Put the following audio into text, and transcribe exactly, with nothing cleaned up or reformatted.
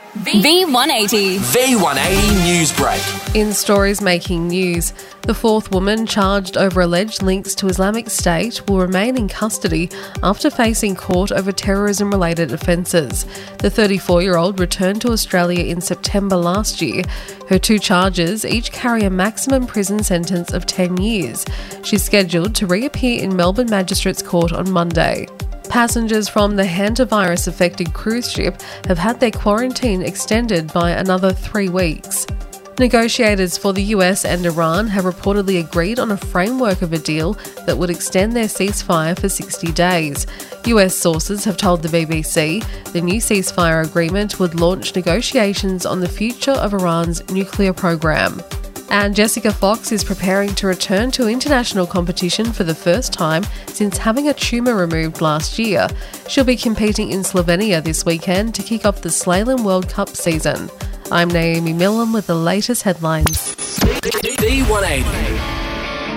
V one eighty. V one eighty News Break. In stories making news, the fourth woman charged over alleged links to Islamic State will remain in custody after facing court over terrorism-related offences. The thirty-four-year-old returned to Australia in September last year. Her two charges each carry a maximum prison sentence of ten years. She's scheduled to reappear in Melbourne Magistrates Court on Monday. Passengers from the hantavirus-affected cruise ship have had their quarantine extended by another three weeks. Negotiators for the U S and Iran have reportedly agreed on a framework of a deal that would extend their ceasefire for sixty days. U S sources have told the B B C the new ceasefire agreement would launch negotiations on the future of Iran's nuclear program. And Jessica Fox is preparing to return to international competition for the first time since having a tumour removed last year. She'll be competing in Slovenia this weekend to kick off the Slalom World Cup season. I'm Naomi Millam with the latest headlines. V one eighty.